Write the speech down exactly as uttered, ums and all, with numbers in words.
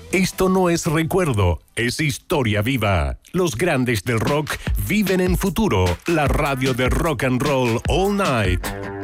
Esto no es recuerdo, es historia viva. Los grandes del rock viven en futuro, la radio de rock and roll all night.